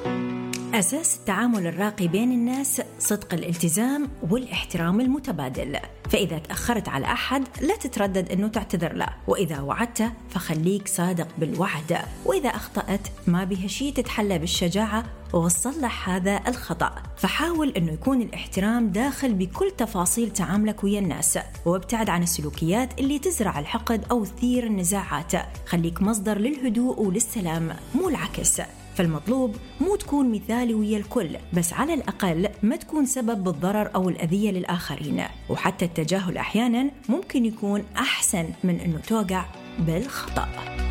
أساس التعامل الراقي بين الناس صدق الالتزام والاحترام المتبادل. فإذا تأخرت على أحد لا تتردد أنه تعتذر له، وإذا وعدت فخليك صادق بالوعد، وإذا أخطأت ما بها شيء تتحلى بالشجاعة وصلح هذا الخطأ. فحاول أنه يكون الاحترام داخل بكل تفاصيل تعاملك ويا الناس، وابتعد عن السلوكيات اللي تزرع الحقد أو تثير النزاعات. خليك مصدر للهدوء وللسلام مو العكس. فالمطلوب مو تكون مثالي ويا الكل، بس على الأقل ما تكون سبب بالضرر أو الأذية للآخرين. وحتى التجاهل أحياناً ممكن يكون أحسن من أنه توقع بالخطأ.